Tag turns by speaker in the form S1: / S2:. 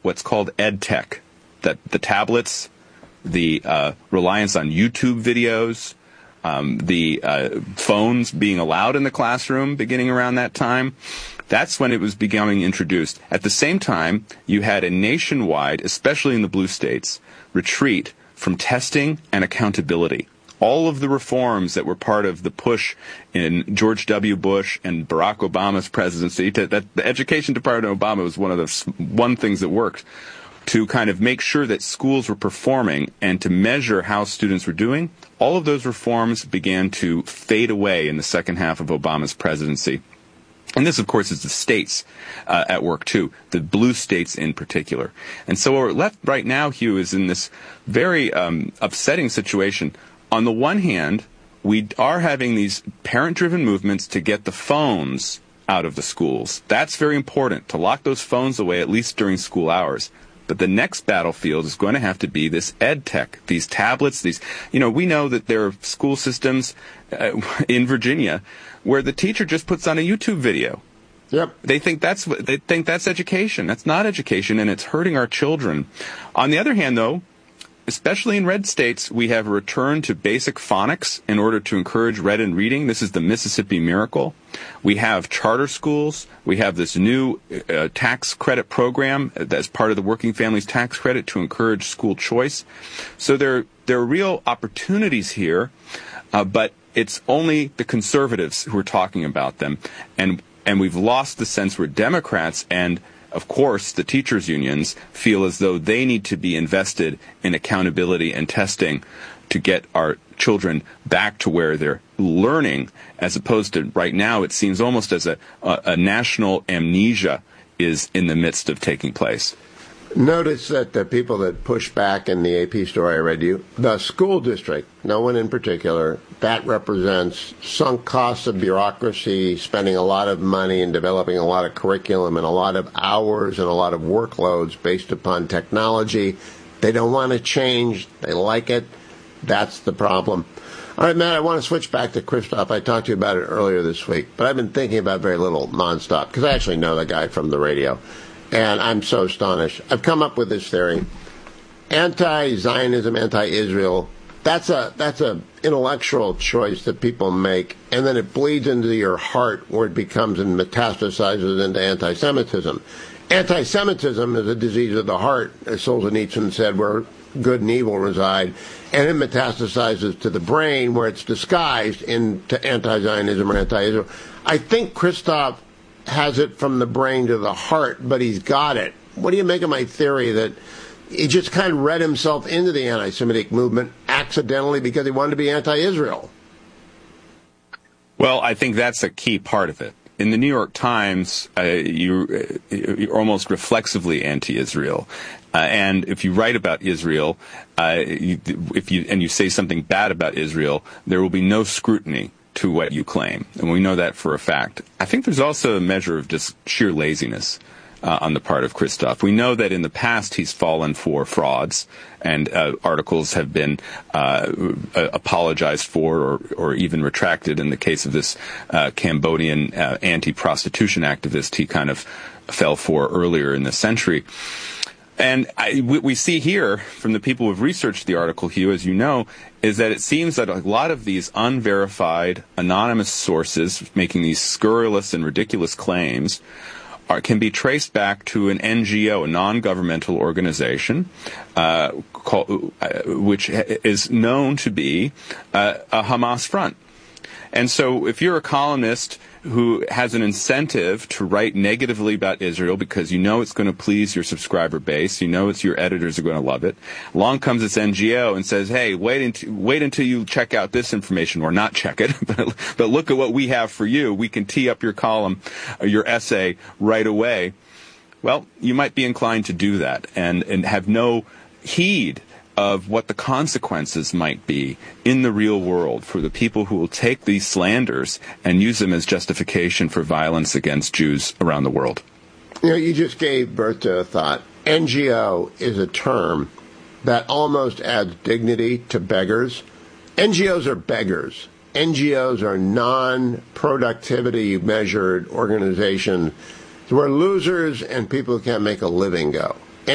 S1: what's called ed tech, that the tablets, the reliance on YouTube videos, the phones being allowed in the classroom beginning around that time. That's when it was becoming introduced. At the same time, you had a nationwide, especially in the blue states, retreat from testing and accountability. All of the reforms that were part of the push in George W. Bush and Barack Obama's presidency, that the Education Department of Obama was one of the things that worked to kind of make sure that schools were performing and to measure how students were doing. All of those reforms began to fade away in the second half of Obama's presidency. And this, of course, is the states at work, too, the blue states in particular. And so what we're left right now, Hugh, is in this very upsetting situation. On the one hand, we are having these parent-driven movements to get the phones out of the schools. That's very important, to lock those phones away, at least during school hours. But the next battlefield is going to have to be this ed tech, these tablets, we know that there are school systems in Virginia where the teacher just puts on a YouTube video.
S2: Yep.
S1: They think that's education. That's not education, and it's hurting our children. On the other hand, though, especially in red states, we have a return to basic phonics in order to encourage read and reading. This is the Mississippi Miracle. We have charter schools. We have this new tax credit program that's part of the Working Families Tax Credit to encourage school choice. So there are real opportunities here, but it's only the conservatives who are talking about them. And we've lost the sense where Democrats and of course, the teachers' unions feel as though they need to be invested in accountability and testing to get our children back to where they're learning, as opposed to right now it seems almost as a national amnesia is in the midst of taking place.
S2: Notice that the people that push back in the AP story I read you, the school district, no one in particular, that represents sunk costs of bureaucracy, spending a lot of money and developing a lot of curriculum and a lot of hours and a lot of workloads based upon technology. They don't want to change. They like it. That's the problem. All right, Matt, I want to switch back to Christoph. I talked to you about it earlier this week, but I've been thinking about very little nonstop because I actually know the guy from the radio. And I'm so astonished. I've come up with this theory. Anti-Zionism, anti-Israel, that's a intellectual choice that people make, and then it bleeds into your heart where it becomes and metastasizes into anti-Semitism. Anti-Semitism is a disease of the heart, as Solzhenitsyn said, where good and evil reside, and it metastasizes to the brain where it's disguised into anti-Zionism or anti-Israel. I think Christoph has it from the brain to the heart, but he's got it. What do you make of my theory that he just kind of read himself into the anti-Semitic movement accidentally because he wanted to be anti-Israel?
S1: Well, I think that's a key part of it. In the New York Times, you're almost reflexively anti-Israel. And if you write about Israel, if you say something bad about Israel, there will be no scrutiny to what you claim. And we know that for a fact. I think there's also a measure of just sheer laziness on the part of Christoph. We know that in the past he's fallen for frauds, and articles have been apologized for or even retracted. In the case of this Cambodian anti-prostitution activist, he kind of fell for earlier in the century. And we see here from the people who have researched the article, Hugh, as you know, is that it seems that a lot of these unverified, anonymous sources making these scurrilous and ridiculous claims can be traced back to an NGO, a non-governmental organization, which is known to be a Hamas front. And so if you're a columnist who has an incentive to write negatively about Israel because you know it's going to please your subscriber base, you know your editors are going to love it, along comes this NGO and says, hey, wait until you check out this information, or not check it, but look at what we have for you. We can tee up your column, your essay right away. Well, you might be inclined to do that and have no heed of what the consequences might be in the real world for the people who will take these slanders and use them as justification for violence against Jews around the world.
S2: You know, you just gave birth to a thought. NGO is a term that almost adds dignity to beggars. NGOs are beggars. NGOs are non-productivity measured organizations where losers and people who can't make a living go.